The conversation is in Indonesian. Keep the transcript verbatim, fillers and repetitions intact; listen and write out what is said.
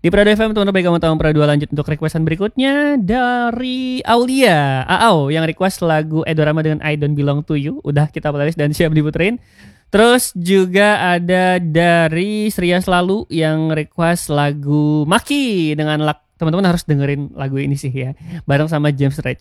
Di Prado F M teman-teman baik kamu tahu Prado lanjut untuk requestan berikutnya dari Aulia Aau yang request lagu Edo Rama dengan I Don't Belong to You. Udah kita playlist dan siap diputerin. Terus juga ada dari Sria Selalu yang request lagu Maki dengan lak. Teman-teman harus dengerin lagu ini sih ya, bareng sama James Rage.